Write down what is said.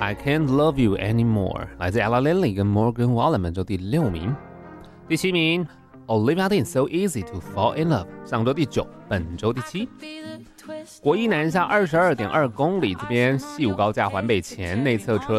I Can't Love You Anymore 来自 Ella Lily 跟 Morgan Wallen 本周第6名。第7名 Olivia Dean So Easy to Fall in Love 上周第9，本周第7。国一南下22.2公里，这边西武高架环北前内侧车